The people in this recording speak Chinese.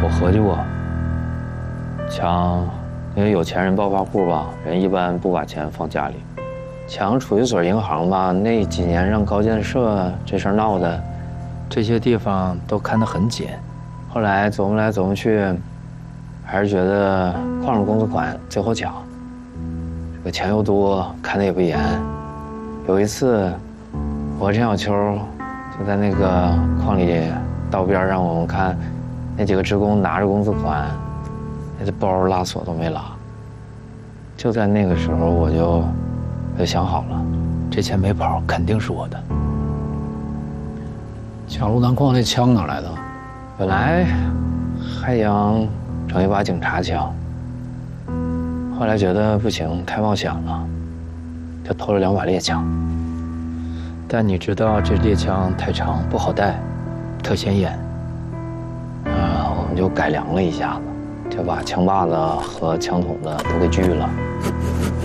我合计过，抢，因为有钱人暴发户吧，人一般不把钱放家里。抢储蓄所、银行吧，那几年让高建设这事儿闹的，这些地方都看得很紧。后来琢磨来琢磨去，还是觉得矿上公司款最后抢。这个钱又多，看得也不严。有一次，我和陈小秋就在那个矿里道边上，我们看那几个职工拿着公司款，那包拉锁都没拉。就在那个时候，我就想好了，这钱没跑，肯定是我的。 抢路南矿那枪哪来的？ 本来还想整一把警察枪，后来觉得不行，太冒险了，就偷了2把猎枪。但你知道这猎枪太长不好带，特显眼。我们就改良了一下子，就把枪把子和枪筒子都给锯了。